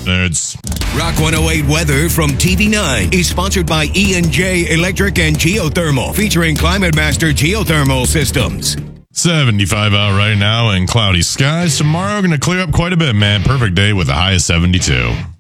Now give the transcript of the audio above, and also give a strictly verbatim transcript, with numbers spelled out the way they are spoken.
Nerds. Rock one oh eight weather from T V nine is sponsored by E and J Electric and Geothermal, featuring Climate Master Geothermal Systems. seventy-five out right now and cloudy skies. Tomorrow going to clear up quite a bit, man. Perfect day with a high of seventy-two.